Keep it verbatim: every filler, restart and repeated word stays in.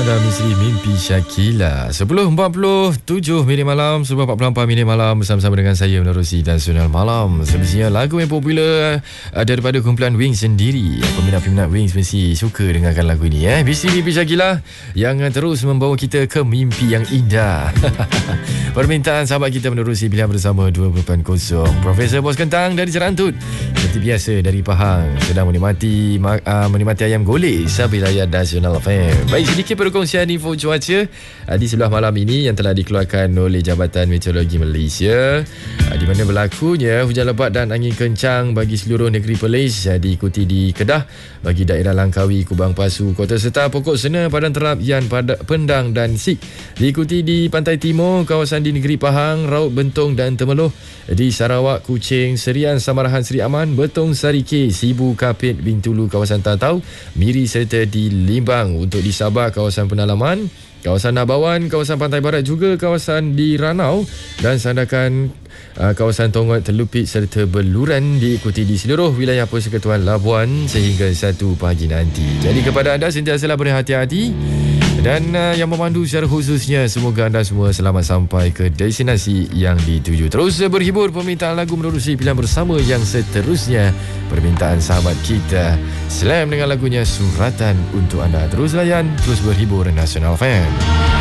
kepada Misteri Mimpi Syakila. sepuluh empat puluh tujuh minit malam, sepuluh empat puluh empat minit malam bersama-sama dengan saya menerusi Nasional Malam. Semestinya lagu yang popular uh, daripada kumpulan Wings sendiri. Peminat-peminat Wings mesti suka dengarkan lagu ini. Eh? Misteri Mimpi Syakila yang uh, terus membawa kita ke mimpi yang indah. Permintaan sahabat kita menerusi pilihan bersama dua perpuluhan kosong. Profesor Bos Kentang dari Serantut, seperti biasa dari Pahang, sedang menikmati uh, menikmati ayam golek sambil layan Nasional F M. Baik, sedikit perkongsian info cuaca uh, di sebelah malam ini yang telah dikeluarkan oleh Jabatan Meteorologi Malaysia, uh, di mana berlakunya hujan lebat dan angin kencang bagi seluruh negeri Perlis, uh, diikuti di Kedah bagi daerah Langkawi, Kubang Pasu, Kota Serta, Pokok Sena, Padang Terap, Yan, Pendang dan Sik. Diikuti di Pantai Timur, kawasan di negeri Pahang, Raut Bentong dan Temeloh. Di Sarawak, Kuching, Serian, Samarahan, Seri Aman, Betong, Sarike, Sibu, Kapit, Bintulu, kawasan Tatau, Miri serta di Limbang. Untuk di Sabah, kawasan Penalaman, kawasan Nabawan, kawasan Pantai Barat, juga kawasan di Ranau dan Sandakan, uh, kawasan Tongot, Telupit serta Beluran. Diikuti di seluruh wilayah Persekutuan Labuan sehingga satu pagi nanti. Jadi kepada anda sentiasalah berhati-hati dan uh, yang memandu secara khususnya, semoga anda semua selamat sampai ke destinasi yang dituju. Terus uh, berhibur, permintaan lagu menerusi pilihan bersama yang seterusnya. Permintaan sahabat kita Slam dengan lagunya Suratan untuk anda. Terus layan, terus berhibur Nasional F M.